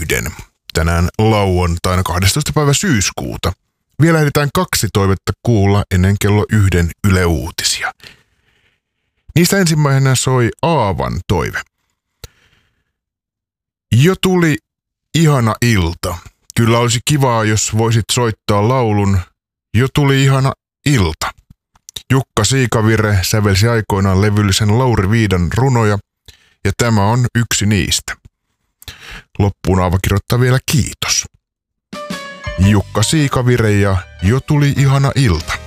1. Tänään lauantaina 12. päivä syyskuuta. Vielä ehditään 2 toivetta kuulla ennen kello 1 Yle Uutisia. Niistä ensimmäisenä soi Aavan toive. Jo tuli ihana ilta. Kyllä olisi kivaa, jos voisit soittaa laulun Jo tuli ihana ilta. Jukka Siikavire sävelsi aikoinaan levyllisen Lauri Viidan runoja, ja tämä on yksi niistä. Loppuun Aava kirjoittaa vielä kiitos. Jukka Siikavire ja Jo tuli ihana ilta.